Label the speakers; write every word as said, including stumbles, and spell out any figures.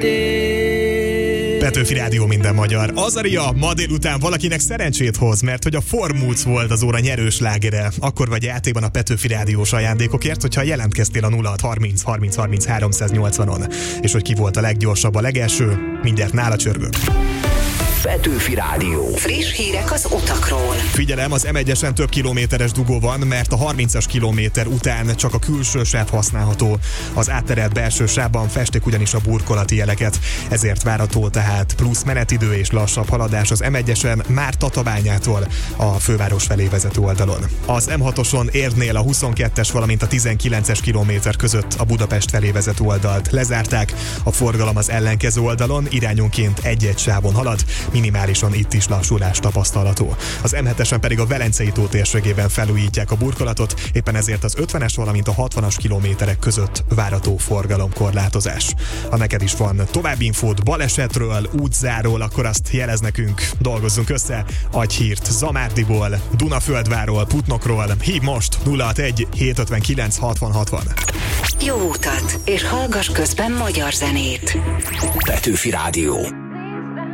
Speaker 1: Petőfi Rádió, minden magyar. Azaria ma délután valakinek szerencsét hoz, mert hogy a Formúc volt az óra nyerős lágere. Akkor vagy játékban a Petőfi Rádiós ajándékokért, hogyha jelentkeztél a nulla hat harminc harminc harminc háromszáznyolcvanon. És hogy ki volt a leggyorsabb, a legelső, mindjárt nála csörgök.
Speaker 2: Petőfi Rádió.
Speaker 3: Friss hírek az utakról.
Speaker 1: Figyelem, az em egyesen több kilométeres dugó van, mert a harmincas kilométer után csak a külső sáv használható. Az átterelt belső sávban festik ugyanis a burkolati jeleket. Ezért várható tehát plusz menetidő és lassabb haladás az em egyesen már Tatabányától a főváros felé vezető oldalon. Az em hatoson Érnél a huszonkettes, valamint a tizenkilences kilométer között a Budapest felé vezető oldalt lezárták. A forgalom az ellenkező oldalon irányonként egy-egy sávon halad. Minimálisan itt is lassulás tapasztalható. Az em hetesen pedig a Velencei tó térségében felújítják a burkolatot, éppen ezért az ötvenes, valamint a hatvanas kilométerek között várható forgalomkorlátozás. Ha neked is van további infód balesetről, útzáról, akkor azt jelez nekünk, dolgozzunk össze, adj hírt Zamárdiból, Dunaföldváról, Putnokról, hív most nulla hatvanegy hétszázötvenkilenc hatvan hatvan.
Speaker 3: Jó utat, és hallgass közben magyar zenét.
Speaker 2: Petőfi Rádió.